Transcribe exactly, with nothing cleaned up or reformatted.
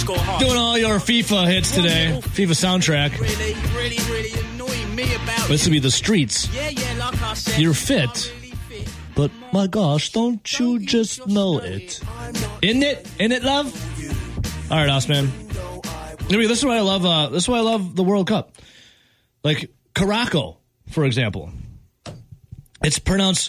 Doing all your FIFA hits today. FIFA soundtrack. This would be The Streets. You're fit. But my gosh, don't you just know it? Isn't it? Isn't it, love? All right, Osman. Maybe this is why I love. Uh, this is why I love the World Cup. Like Caraco, for example. It's pronounced